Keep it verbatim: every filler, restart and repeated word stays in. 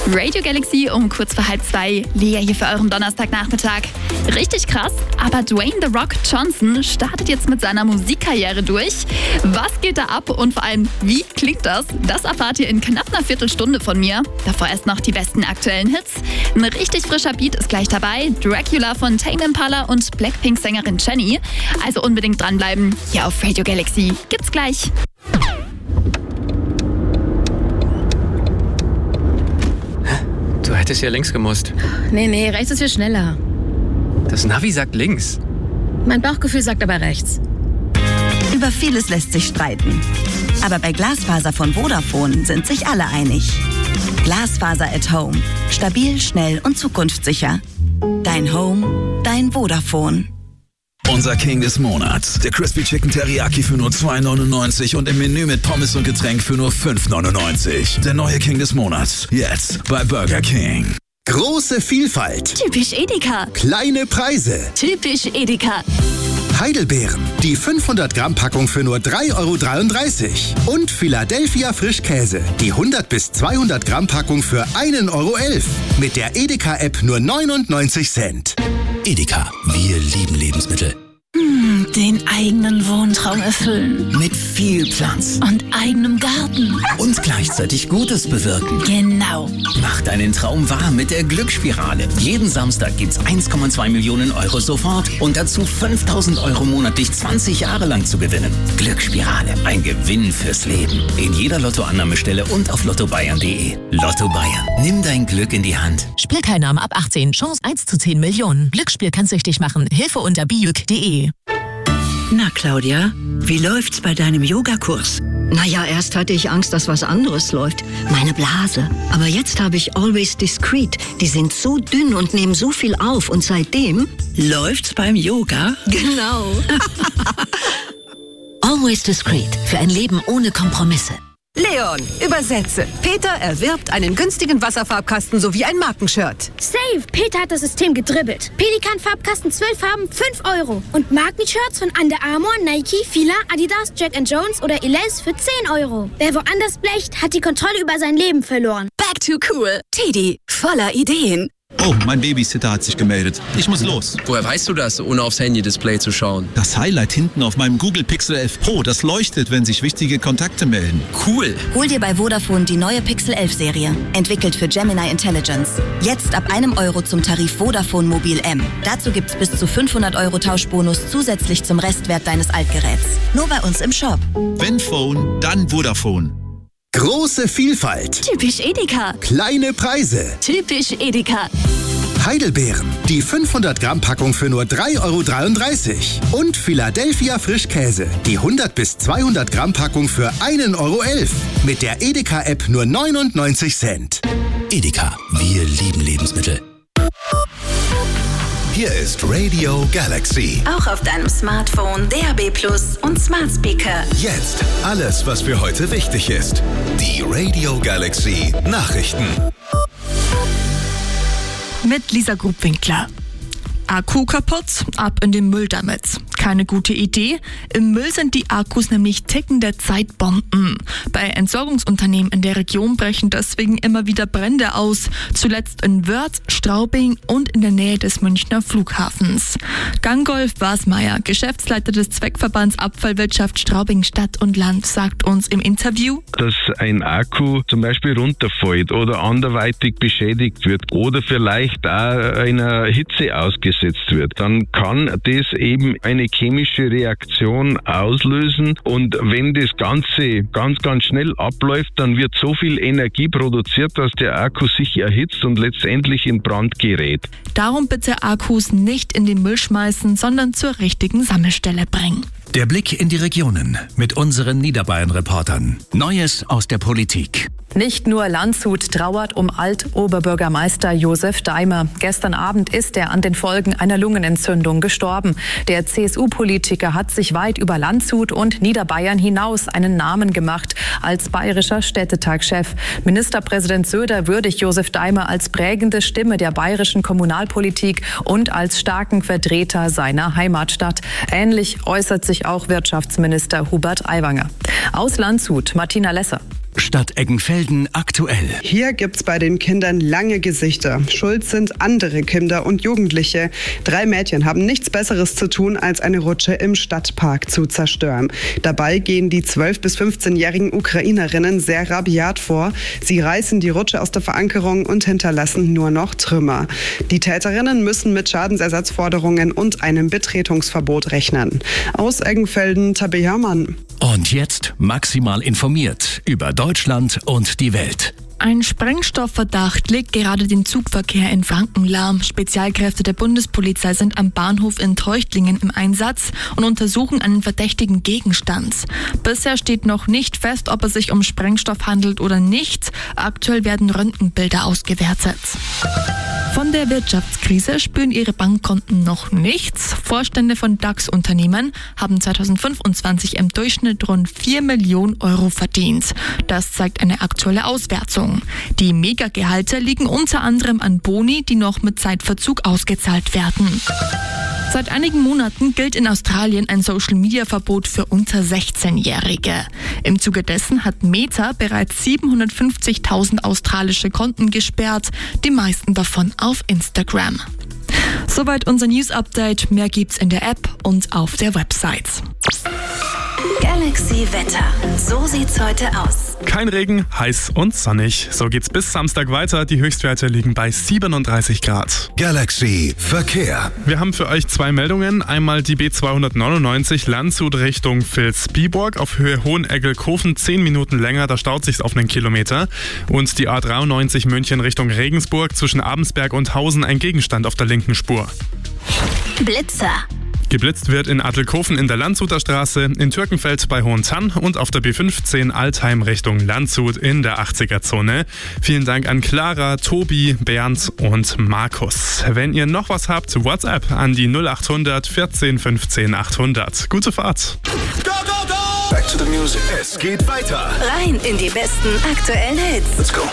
Radio Galaxy um kurz vor halb zwei. Lea hier für euren Donnerstagnachmittag. Richtig krass, aber Dwayne The Rock Johnson startet jetzt mit seiner Musikkarriere durch. Was geht da ab und vor allem, wie klingt das? Das erfahrt ihr in knapp einer Viertelstunde von mir. Davor erst noch die besten aktuellen Hits. Ein richtig frischer Beat ist gleich dabei. Dracula von Tame Impala und Blackpink-Sängerin Jennie. Also unbedingt dranbleiben. Hier auf Radio Galaxy. Gibt's gleich. Du hättest ja links gemusst. Nee, nee, rechts ist viel schneller. Das Navi sagt links. Mein Bauchgefühl sagt aber rechts. Über vieles lässt sich streiten. Aber bei Glasfaser von Vodafone sind sich alle einig. Glasfaser at Home. Stabil, schnell und zukunftssicher. Dein Home, dein Vodafone. Unser King des Monats. Der Crispy Chicken Teriyaki für nur zwei neunundneunzig und im Menü mit Pommes und Getränk für nur fünf neunundneunzig. Der neue King des Monats. Jetzt bei Burger King. Große Vielfalt. Typisch Edeka. Kleine Preise. Typisch Edeka. Heidelbeeren. Die fünfhundert Gramm Packung für nur drei Euro dreiunddreißig. Und Philadelphia Frischkäse. Die hundert bis zweihundert Gramm Packung für ein Euro elf. Mit der Edeka-App nur neunundneunzig Cent. Edeka. Wir lieben Lebensmittel. Hm, den eigenen Wohntraum erfüllen. Mit viel Platz. Und eigenem Garten. Und gleichzeitig Gutes bewirken. Genau. Mach deinen Traum wahr mit der Glücksspirale. Jeden Samstag gibt's eins Komma zwei Millionen Euro sofort und dazu fünftausend Euro monatlich zwanzig Jahre lang zu gewinnen. Glücksspirale. Ein Gewinn fürs Leben. In jeder Lottoannahmestelle und auf lotto bayern punkt de. Lotto Bayern. Nimm dein Glück in die Hand. Spielteilnahme ab achtzehn. Chance eins zu zehn Millionen. Glücksspiel kann süchtig machen. Hilfe unter biuk punkt de. Na, Claudia, wie läuft's bei deinem Yogakurs? Naja, erst hatte ich Angst, dass was anderes läuft. Meine Blase. Aber jetzt habe ich Always Discreet. Die sind so dünn und nehmen so viel auf. Und seitdem... Läuft's beim Yoga? Genau. Always Discreet. Für ein Leben ohne Kompromisse. Leon, übersetze. Peter erwirbt einen günstigen Wasserfarbkasten sowie ein Markenshirt. Save! Peter hat das System gedribbelt. Pelikan-Farbkasten, zwölf Farben, fünf Euro. Und Markenshirts von Under Armour, Nike, Fila, Adidas, Jack and Jones oder Elias für zehn Euro. Wer woanders blecht, hat die Kontrolle über sein Leben verloren. Back to cool. Teddy, voller Ideen. Oh, mein Babysitter hat sich gemeldet. Ich muss los. Woher weißt du das, ohne aufs Handy-Display zu schauen? Das Highlight hinten auf meinem Google Pixel elf Pro, das leuchtet, wenn sich wichtige Kontakte melden. Cool. Hol dir bei Vodafone die neue Pixel elf Serie. Entwickelt für Gemini Intelligence. Jetzt ab einem Euro zum Tarif Vodafone Mobil M. Dazu gibt's bis zu fünfhundert Euro Tauschbonus zusätzlich zum Restwert deines Altgeräts. Nur bei uns im Shop. Wenn Phone, dann Vodafone. Große Vielfalt. Typisch Edeka. Kleine Preise. Typisch Edeka. Heidelbeeren. Die fünfhundert Gramm Packung für nur drei Euro dreiunddreißig. Und Philadelphia Frischkäse. Die hundert bis zweihundert Gramm Packung für ein Euro elf. Mit der Edeka-App nur neunundneunzig Cent. Edeka. Wir lieben Lebensmittel. Hier ist Radio Galaxy. Auch auf deinem Smartphone, D A B Plus und Smart Speaker. Jetzt alles, was für heute wichtig ist. Die Radio Galaxy Nachrichten. Mit Lisa Grubwinkler. Akku kaputt, ab in den Müll damit. Keine gute Idee. Im Müll sind die Akkus nämlich tickende Zeitbomben. Bei Entsorgungsunternehmen in der Region brechen deswegen immer wieder Brände aus. Zuletzt in Wörth, Straubing und in der Nähe des Münchner Flughafens. Gangolf Wasmeier, Geschäftsleiter des Zweckverbands Abfallwirtschaft Straubing Stadt und Land, sagt uns im Interview, dass ein Akku zum Beispiel runterfällt oder anderweitig beschädigt wird oder vielleicht auch einer Hitze ausgesetzt wird, dann kann das eben eine chemische Reaktion auslösen und wenn das Ganze ganz, ganz schnell abläuft, dann wird so viel Energie produziert, dass der Akku sich erhitzt und letztendlich in Brand gerät. Darum bitte Akkus nicht in den Müll schmeißen, sondern zur richtigen Sammelstelle bringen. Der Blick in die Regionen mit unseren Niederbayern-Reportern. Neues aus der Politik. Nicht nur Landshut trauert um Alt-Oberbürgermeister Josef Daimer. Gestern Abend ist er an den Folgen einer Lungenentzündung gestorben. Der C S U-Politiker hat sich weit über Landshut und Niederbayern hinaus einen Namen gemacht als bayerischer Städtetagchef. Ministerpräsident Söder würdigt Josef Daimer als prägende Stimme der bayerischen Kommunalpolitik und als starken Vertreter seiner Heimatstadt. Ähnlich äußert sich auch Wirtschaftsminister Hubert Aiwanger. Aus Landshut, Martina Lesser. Stadt Eggenfelden aktuell. Hier gibt's bei den Kindern lange Gesichter. Schuld sind andere Kinder und Jugendliche. Drei Mädchen haben nichts Besseres zu tun, als eine Rutsche im Stadtpark zu zerstören. Dabei gehen die zwölf- bis fünfzehnjährigen Ukrainerinnen sehr rabiat vor. Sie reißen die Rutsche aus der Verankerung und hinterlassen nur noch Trümmer. Die Täterinnen müssen mit Schadensersatzforderungen und einem Betretungsverbot rechnen. Aus Eggenfelden, Tabea Mann. Und jetzt maximal informiert über Deutschland und die Welt. Ein Sprengstoffverdacht legt gerade den Zugverkehr in Franken lahm. Spezialkräfte der Bundespolizei sind am Bahnhof in Treuchtlingen im Einsatz und untersuchen einen verdächtigen Gegenstand. Bisher steht noch nicht fest, ob es sich um Sprengstoff handelt oder nicht. Aktuell werden Röntgenbilder ausgewertet. Von der Wirtschaftskrise spüren ihre Bankkonten noch nichts. Vorstände von DAX-Unternehmen haben zweitausendfünfundzwanzig im Durchschnitt rund vier Millionen Euro verdient. Das zeigt eine aktuelle Auswertung. Die Megagehalte liegen unter anderem an Boni, die noch mit Zeitverzug ausgezahlt werden. Seit einigen Monaten gilt in Australien ein Social-Media-Verbot für unter sechzehnjährige. Im Zuge dessen hat Meta bereits siebenhundertfünfzigtausend australische Konten gesperrt, die meisten davon auf Instagram. Soweit unser News-Update. Mehr gibt's in der App und auf der Website. Galaxy Wetter. So sieht's heute aus. Kein Regen, heiß und sonnig. So geht's bis Samstag weiter. Die Höchstwerte liegen bei siebenunddreißig Grad. Galaxy Verkehr. Wir haben für euch zwei Meldungen. Einmal die B zweihundertneunundneunzig Landshut Richtung Vilsbiburg auf Höhe Hoheneggelkofen. zehn Minuten länger, da staut sich's auf einen Kilometer. Und die A dreiundneunzig München Richtung Regensburg zwischen Abensberg und Hausen ein Gegenstand auf der linken Spur. Blitzer. Geblitzt wird in Adlkofen in der Landshuter Straße, in Türkenfeld bei Hohentann und auf der B fünfzehn Altheim Richtung Landshut in der achtziger-Zone. Vielen Dank an Clara, Tobi, Bernd und Markus. Wenn ihr noch was habt, WhatsApp an die null achthundert vierzehn fünfzehn achthundert. Gute Fahrt! Go, go, go! Back to the music. Es geht weiter. Rein in die besten aktuellen Hits. Let's go.